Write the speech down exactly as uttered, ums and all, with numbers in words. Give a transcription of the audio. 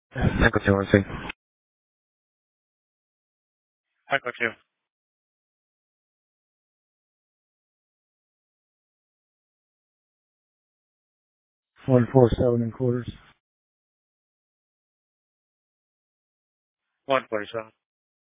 I got you one thing. I got you. One four seven and quarters. One forty seven.